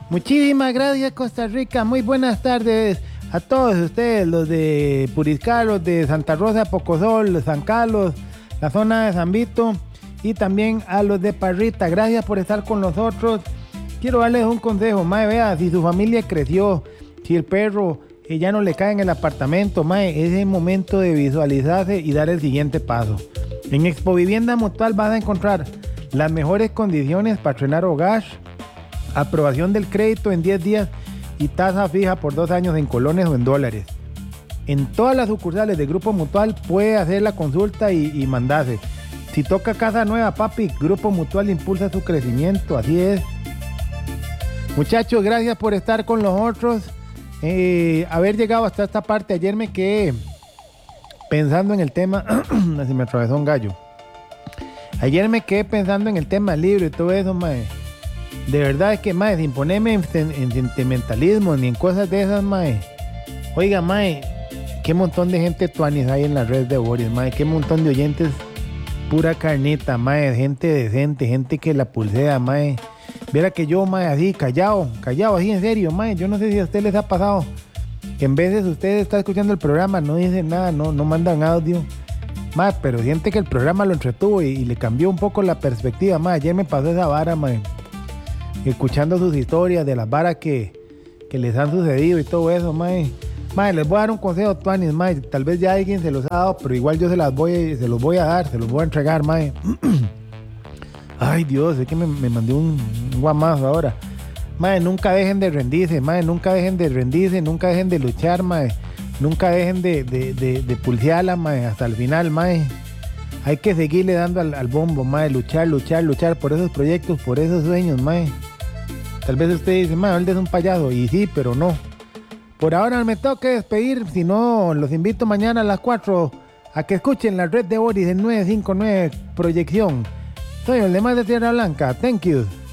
Muchísimas gracias, Costa Rica. Muy buenas tardes a todos ustedes, los de Puriscal, los de Santa Rosa, Pocosol, San Carlos, la zona de San Vito y también a los de Parrita. Gracias por estar con nosotros. Quiero darles un consejo, mae, vea, si su familia creció, si el perro ya no le cae en el apartamento, mae, es el momento de visualizarse y dar el siguiente paso. En Expo Vivienda Mutual vas a encontrar las mejores condiciones para estrenar hogar, aprobación del crédito en 10 días y tasa fija por 2 años en colones o en dólares. En todas las sucursales de Grupo Mutual puede hacer la consulta y mandarse. Si toca casa nueva, papi, Grupo Mutual impulsa su crecimiento, así es. Muchachos, gracias por estar con nosotros. Haber llegado hasta esta parte. Ayer me quedé pensando en el tema. Se me atravesó un gallo. Ayer me quedé pensando en el tema del libro y todo eso, mae. De verdad es que, mae, sin ponerme en sentimentalismo ni en cosas de esas, mae. Oiga, mae, qué montón de gente tuanis hay en la red de Boris, mae. Qué montón de oyentes, pura carnita, mae. Gente decente, gente que la pulsea, mae. Viera que yo, mae, así, callado, así en serio, mae. Yo no sé si a ustedes les ha pasado que en veces ustedes están escuchando el programa, no dicen nada, no mandan audio, mae, pero siente que el programa lo entretuvo y le cambió un poco la perspectiva, mae. Ayer me pasó esa vara, mae. Escuchando sus historias de las varas que les han sucedido y todo eso, mae. Mae, les voy a dar un consejo, tuanis, mae. Tal vez ya alguien se los ha dado, pero igual yo se los voy a dar, se los voy a entregar, mae. Ay, Dios, es que me mandé un guamazo ahora. Mae, nunca dejen de rendirse, mae. Nunca dejen de rendirse, nunca dejen de luchar, mae. Nunca dejen de pulsearla, mae, hasta el final, mae. Hay que seguirle dando al bombo, mae. Luchar por esos proyectos, por esos sueños, mae. Tal vez usted dice, mae, él es un payaso. Y sí, pero no. Por ahora me tengo que despedir. Si no, los invito mañana a las 4 a que escuchen la red de Boris en 959 Proyección. Soy el de Más de Tierra Blanca. Thank you.